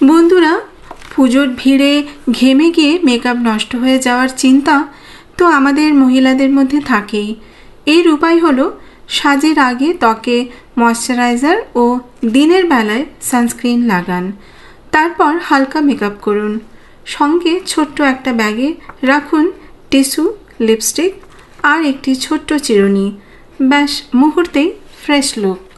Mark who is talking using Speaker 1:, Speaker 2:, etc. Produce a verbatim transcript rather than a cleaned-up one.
Speaker 1: বন্ধুরা, পুজোর ভিড়ে ঘেমে গিয়ে মেকআপ নষ্ট হয়ে যাওয়ার চিন্তা তো আমাদের মহিলাদের মধ্যে থাকেই। এর উপায় হলো সাজের আগে ত্বকে ময়শ্চারাইজার ও দিনের বেলায় সানস্ক্রিন লাগান, তারপর হালকা মেকআপ করুন। সঙ্গে ছোট্ট একটা ব্যাগে রাখুন টিস্যু, লিপস্টিক আর একটি ছোট্ট চিরুনি। ব্যাস, মুহূর্তেই ফ্রেশ লুক।